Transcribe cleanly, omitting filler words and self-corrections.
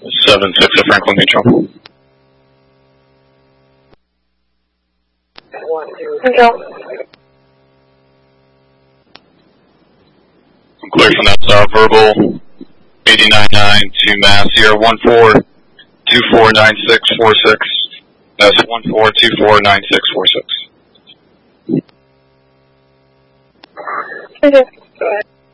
7-6 at Franklin Mutual. Control. I'm clear from that verbal 89.9 to Mass Sierra 14249646. That's 14249646. Okay, go ahead.